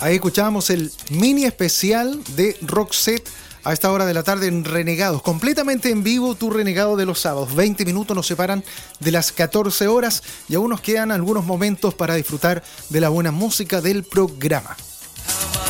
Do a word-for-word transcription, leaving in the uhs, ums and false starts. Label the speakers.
Speaker 1: Ahí escuchábamos el mini especial de Roxette a esta hora de la tarde en Renegados. Completamente en vivo, tu Renegado de los sábados. veinte minutos nos separan de las catorce horas y aún nos quedan algunos momentos para disfrutar de la buena música del programa.